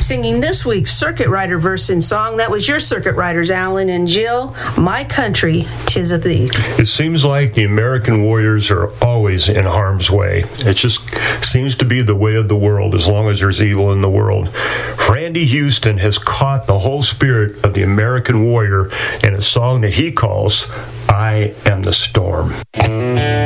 singing this week's Circuit Rider verse and song. That was your Circuit Riders, Alan and Jill. My Country, 'Tis of Thee. It seems like the American warriors are always in harm's way. It just seems to be the way of the world as long as there's evil in the world. Randy Houston has caught the whole spirit of the American warrior in a song that he calls I Am the Storm.